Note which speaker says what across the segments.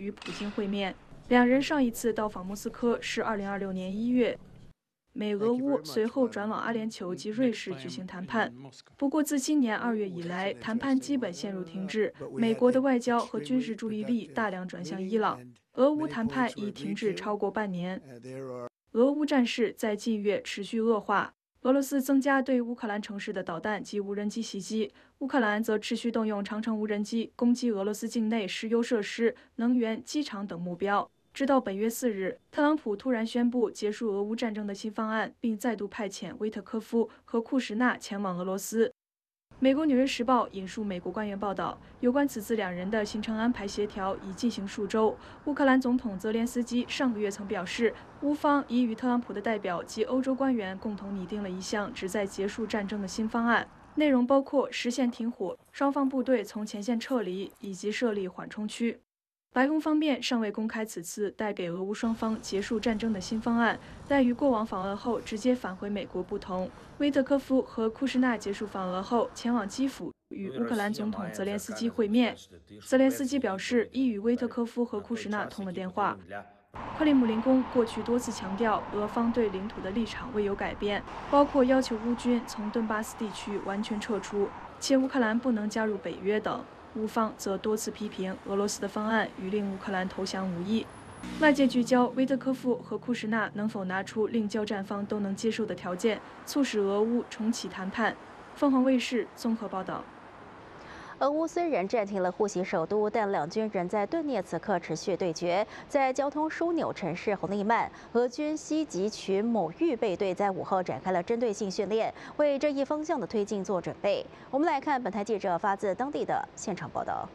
Speaker 1: 与普京会面。两人上一次到访莫斯科是2026年1月。美俄乌随后转往阿联酋及瑞士举行谈判，不过自今年2月以来，谈判基本陷入停滞。美国的外交和军事注意力大量转向伊朗，俄乌谈判已停滞超过半年。俄乌战事在近月持续恶化，俄罗斯增加对乌克兰城市的导弹及无人机袭击，乌克兰则持续动用长程无人机攻击俄罗斯境内石油设施、能源、机场等目标。直到本月4日，特朗普突然宣布结束俄乌战争的新方案，并再度派遣威特科夫和库什纳前往俄罗斯。美国《纽约时报》引述美国官员报道，有关此次两人的行程安排协调已进行数周。乌克兰总统泽连斯基上个月曾表示，乌方已与特朗普的代表及欧洲官员共同拟定了一项旨在结束战争的新方案，内容包括实现停火、双方部队从前线撤离以及设立缓冲区。白宫方面尚未公开此次带给俄乌双方结束战争的新方案，但与过往访俄后直接返回美国不同，威特科夫和库什纳结束访俄后前往基辅与乌克兰总统泽连斯基会面。泽连斯基表示，已与威特科夫和库什纳通了电话。克里姆林宫过去多次强调，俄方对领土的立场未有改变，包括要求乌军从顿巴斯地区完全撤出，且乌克兰不能加入北约等。乌方则多次批评俄罗斯的方案与令乌克兰投降无异。外界聚焦威特科夫和库什纳能否拿出令交战方都能接受的条件，促使俄乌重启谈判。凤凰卫视综合报道。
Speaker 2: 俄乌虽然暂停了呼吸首都，但两军仍在顿涅茨克持续对决。在交通枢纽城市红利曼，俄军西集群某预备队在午后展开了针对性训练，为这一方向的推进做准备。我们来看本台记者发自当地的现场报道。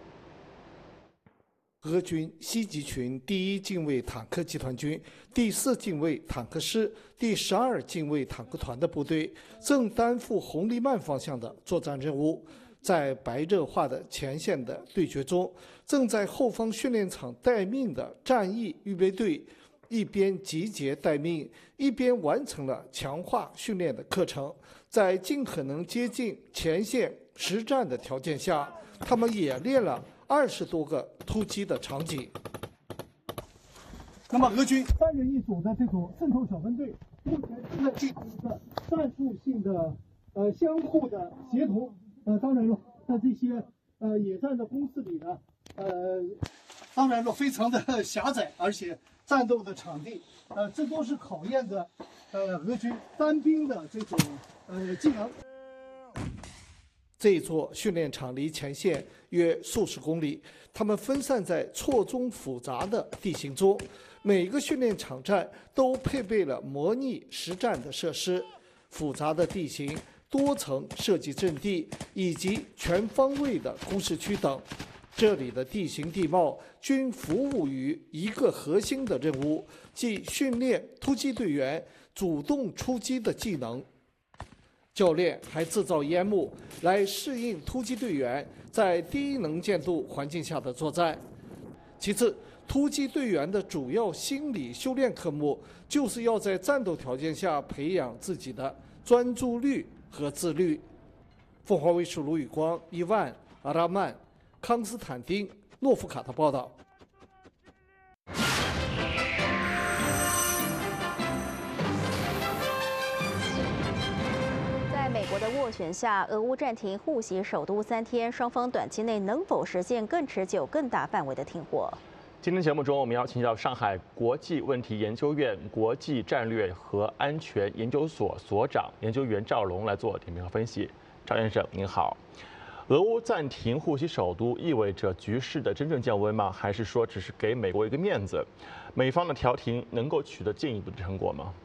Speaker 3: 俄军西集群第1近卫坦克集团军第4近卫坦克师第12近卫坦克团的部队正担负红利曼方向的作战任务。在白热化的前线的对决中，正在后方训练场待命的战役预备队，一边集结待命，一边完成了强化训练的课程。在尽可能接近前线实战的条件下，他们演练了20多个突击的场景。那么，俄军3人一组的这种渗透小分队，目前正在进行一个战术性的相互的协同。当然了，在这些野战的攻势里呢，当然了非常的狭窄，而且战斗的场地，这都是考验着俄军单兵的这种技能。这座训练场离前线约数十公里，他们分散在错综复杂的地形中，每个训练场站都配备了模拟实战的设施，复杂的地形。多层设计阵地以及全方位的工事区等，这里的地形地貌均服务于一个核心的任务，即训练突击队员主动出击的技能。教练还制造烟幕来适应突击队员在低能见度环境下的作战。其次，突击队员的主要心理修炼科目就是要在战斗条件下培养自己的专注力和自律。凤凰卫视卢宇光、伊万、阿拉曼、康斯坦丁、诺夫卡的报道。
Speaker 2: 在美国的斡旋下，俄乌暂停互袭首都3天，双方短期内能否实现更持久、更大范围的停火？
Speaker 4: 今天节目中，我们邀请到上海国际问题研究院国际战略和安全研究所所长研究员赵龙来做点评和分析。赵先生您好，俄乌暂停互袭首都意味着局势的真正降温吗？还是说只是给美国一个面子？美方的调停能够取得进一步的成果吗？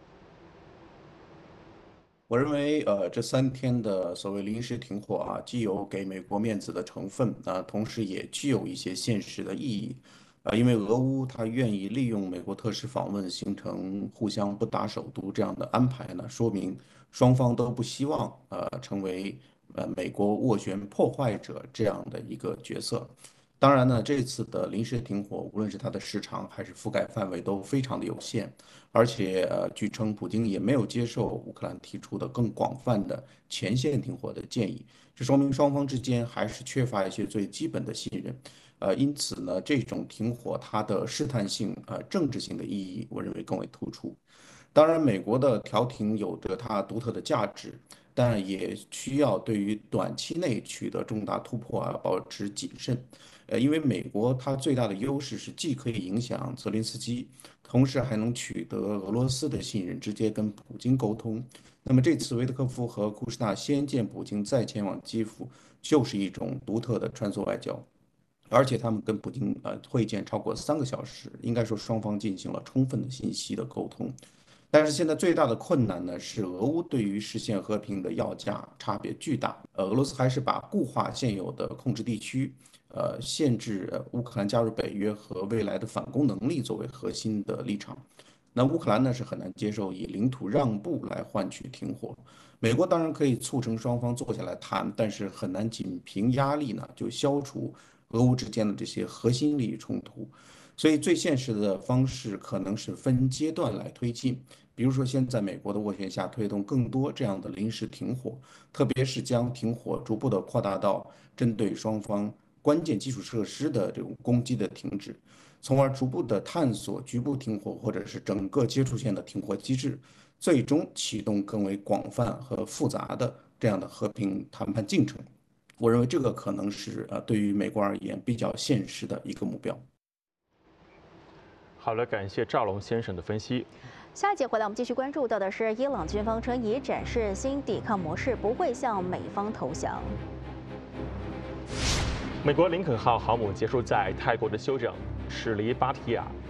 Speaker 5: 我认为，这3天的所谓临时停火啊，既有给美国面子的成分啊，同时也具有一些现实的意义。因为俄乌它愿意利用美国特使访问形成互相不打首都这样的安排呢，说明双方都不希望成为美国斡旋破坏者这样的一个角色。当然呢，这次的临时停火，无论是它的时长还是覆盖范围都非常的有限，而且据称，普京也没有接受乌克兰提出的更广泛的前线停火的建议，这说明双方之间还是缺乏一些最基本的信任。 因此呢，这种停火它的试探性、政治性的意义，我认为更为突出。当然，美国的调停有着它独特的价值，但也需要对于短期内取得重大突破保持谨慎。因为美国它最大的优势是既可以影响泽连斯基，同时还能取得俄罗斯的信任，直接跟普京沟通。那么这次维特科夫和库什纳先见普京，再前往基辅，就是一种独特的穿梭外交。而且他们跟普京会见超过3个小时，应该说双方进行了充分的信息的沟通。但是现在最大的困难呢，是俄乌对于实现和平的要价差别巨大。俄罗斯还是把固化现有的控制地区，限制乌克兰加入北约和未来的反攻能力作为核心的立场。那乌克兰呢是很难接受以领土让步来换取停火。美国当然可以促成双方坐下来谈，但是很难仅凭压力呢就消除俄乌之间的这些核心利益冲突。所以最现实的方式可能是分阶段来推进，比如说先在美国的斡旋下推动更多这样的临时停火，特别是将停火逐步的扩大到针对双方关键基础设施的这种攻击的停止，从而逐步的探索局部停火或者是整个接触线的停火机制，最终启动更为广泛和复杂的这样的和平谈判进程。我认为这个可能是对于美国而言比较现实的一个目标。
Speaker 4: 好了，感谢赵龙先生的分析。
Speaker 2: 下一节回来，我们继续关注到的是，伊朗军方称已展示新抵抗模式，不会向美方投降。
Speaker 4: 美国林肯号航母结束在泰国的休整，驶离芭提雅，